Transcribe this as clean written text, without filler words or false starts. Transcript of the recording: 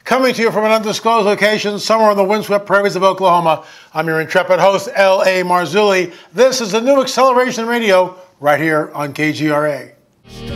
Coming to you from an undisclosed location somewhere in the windswept prairies of Oklahoma, I'm your intrepid host, L.A. Marzulli. This is the new Acceleration Radio right here on KGRA.